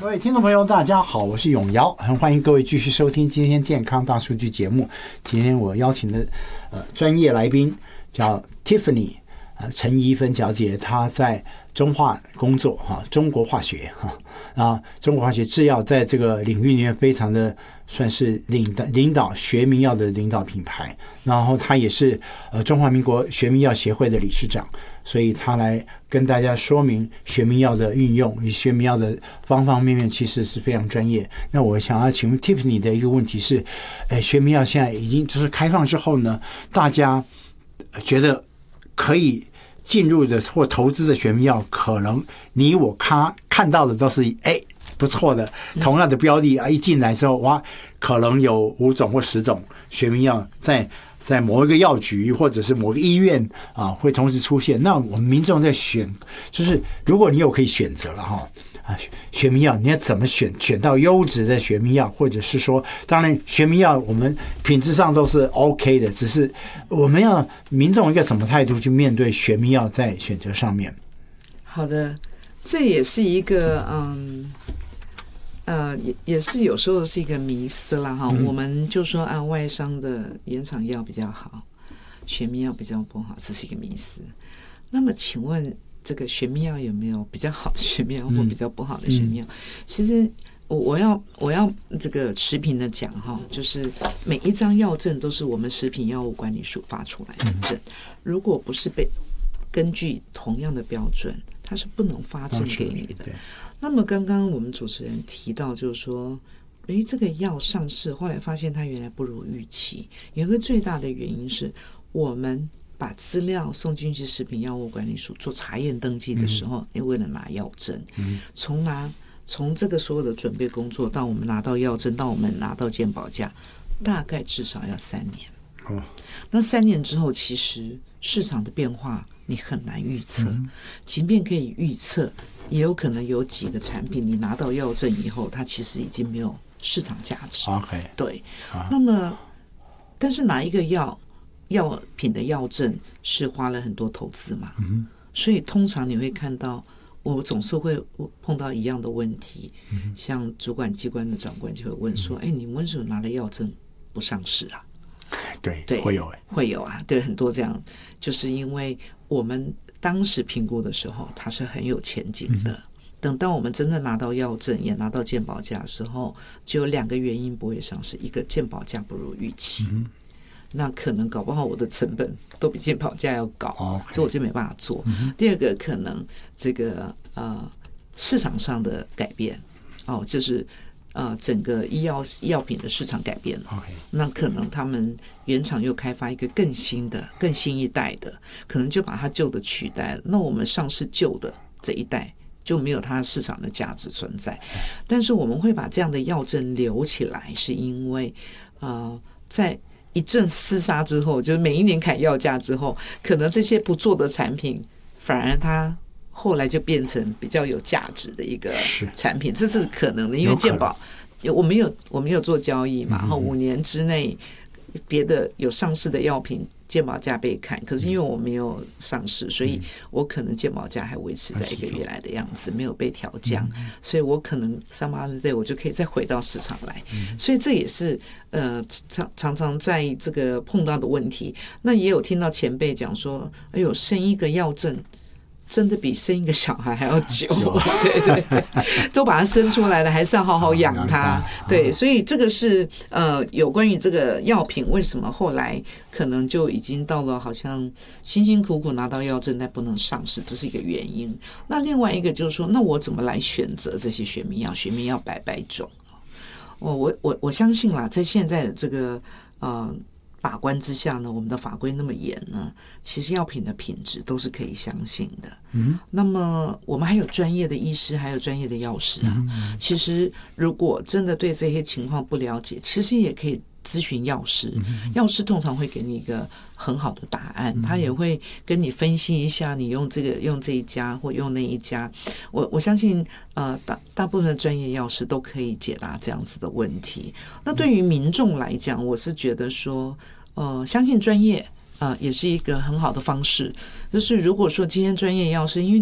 各位听众朋友，大家好，我是永尧，很欢迎各位继续收听今天健康大数据节目。今天我邀请的专业来宾叫 Tiffany 陈怡芬小姐，她在中化工作中国化学中国化学制药在这个领域里面非常的算是领导学名药的领导品牌，然后她也是中华民国学名药协会的理事长，所以她来跟大家说明学名药的运用与学名药的方方面面，其实是非常专业。那我想要请问 Tiffany 的一个问题是，学名药现在已经就是开放之后呢，大家觉得可以进入的或投资的学名药，可能你我看到的都是不错的，同样的标的一进来之后，哇，可能有5种或10种学名药在某一个药局或者是某个医院会同时出现。那我们民众在选，就是如果你有可以选择了学名药你要怎么选到优质的学名药，或者是说，当然学名药我们品质上都是 OK 的，只是我们要民众一个什么态度去面对学名药在选择上面。 好的，这也是一个也是有时候是一个迷思啦哈。我们就说外商的原厂药比较好，学名药比较不好，这是一个迷思。那么请问这个学名药有没有比较好的学名药或比较不好的学名药？其实我要这个持平的讲哈，就是每一张药证都是我们食品药物管理署发出来的证，如果不是根据同样的标准，它是不能发证给你的。那么刚刚我们主持人提到，就是说，这个药上市，后来发现它原来不如预期，有一个最大的原因是我们把资料送进去食品药物管理署做查验登记的时候，为了拿药证，从这个所有的准备工作到我们拿到药证，到我们拿到健保价，大概至少要3年。那3年之后，其实市场的变化你很难预测，即便可以预测，也有可能有几个产品你拿到药证以后，它其实已经没有市场价值。对，那么但是哪一个药品的药证是花了很多投资嘛？所以通常你会看到，我总是会碰到一样的问题，像主管机关的长官就会问说：“你们为什么拿了药证不上市啊？” 对，会有啊，对，很多这样，就是因为我们当时评估的时候，它是很有前景的。等到我们真的拿到药证，也拿到健保价的时候，就有2个原因不会上市：一个健保价不如预期，那可能搞不好我的成本都比健保价要高，所以我就没办法做。第二个可能这个市场上的改变，就是整个药品的市场改变了，那可能他们原厂又开发一个更新一代的，可能就把它旧的取代了。那我们上市旧的这一代就没有它市场的价值存在。但是我们会把这样的药证留起来，是因为在一阵厮杀之后，就是每一年砍药价之后，可能这些不做的产品反而它后来就变成比较有价值的一个产品，这是可能的，因为健保我们有做交易嘛，然后5年之内别的有上市的药品健保价被砍，可是因为我没有上市，所以我可能健保价还维持在一个原来的样子，没有被调降，所以我可能 some other day 我就可以再回到市场来，所以这也是常常在这个碰到的问题。那也有听到前辈讲说，生一个药证真的比生一个小孩还要久，对，都把它生出来了，还是要好好养它。对，所以这个是有关于这个药品为什么后来可能就已经到了好像辛辛苦苦拿到药证但不能上市，这是一个原因。那另外一个就是说，那我怎么来选择这些学名药？学名药百种。我相信啦，在现在的这个把关之下呢，我们的法规那么严呢，其实药品的品质都是可以相信的。那么我们还有专业的医师，还有专业的药师啊。其实如果真的对这些情况不了解，其实也可以咨询药师，药师通常会给你一个很好的答案，他也会跟你分析一下，你用这一家或用那一家，我相信大部分的专业药师都可以解答这样子的问题。那对于民众来讲，我是觉得说相信专业也是一个很好的方式。就是如果说今天专业药师，因为